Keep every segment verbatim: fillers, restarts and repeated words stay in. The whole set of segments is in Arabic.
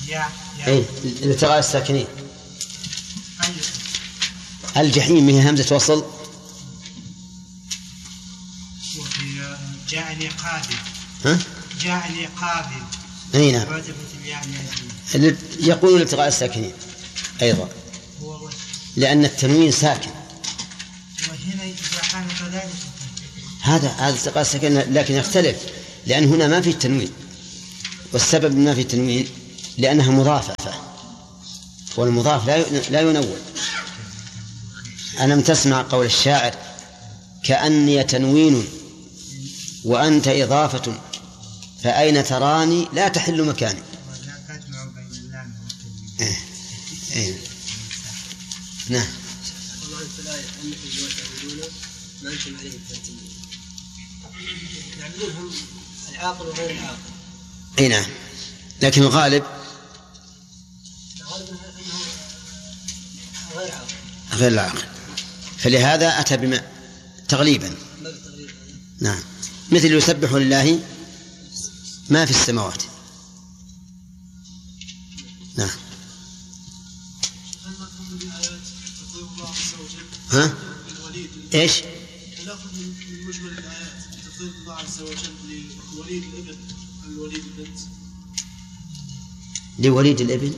اي التقاء الساكنين. الجحيم هي همزة وصل. وفي جاءني قابل. ها؟ جاءني قابل. اي نعم. يقول التقاء الساكنين ايضا لأن التنوين ساكن. وهنا إذا كان كذلك هذا هذا التقاء الساكن، لكن يختلف لأن هنا ما في التنوين، والسبب ما في التنوين لأنها مضافة، والمضاف لا لا ينون. ألم تسمع قول الشاعر: كأني تنوين وأنت إضافة فأين تراني لا تحل مكاني. إيه. إيه. نعم. والله في الآية أنكم وتعبدون ما أنتم عليه بفاتنين، يعبدونهم العاقل وغير العاقل. أي نعم، لكن الغالب غير عاقل غير العاقل، فلهذا أتى بما تغليبا. نعم، مثل يسبح لله ما في السماوات. نعم. ها؟ ايش؟ ناخذ من مجمل الآيات تفضيل الله عز وجل لوليد الابن الوليد البنت. لوليد الابن؟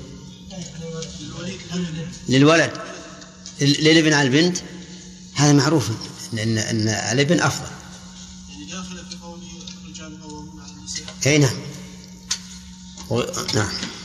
للولد للابن على البنت، هذا معروف ان ان الابن افضل. يعني داخل في قوله الرجال قوامون على النساء. اي نعم. و... نعم.